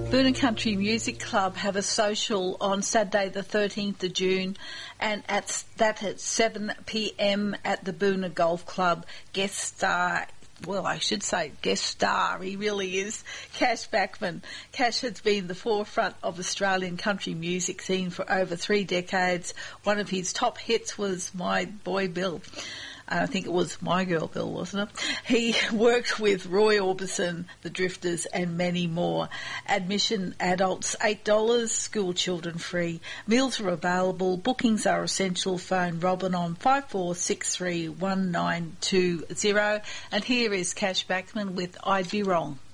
Boona Country Music Club have a social on Saturday the 13th of June, and at 7 p.m. at the Boona Golf Club. Guest star, he really is, Cash Bachman. Cash has been the forefront of Australian country music scene for over 3 decades. One of his top hits was My Boy Bill. I think it was My Girl Bill, wasn't it? He worked with Roy Orbison, the Drifters, and many more. Admission adults $8, school children free. Meals are available. Bookings are essential. Phone Robin on 54631920. And here is Cash Bachman with I'd Be Wrong.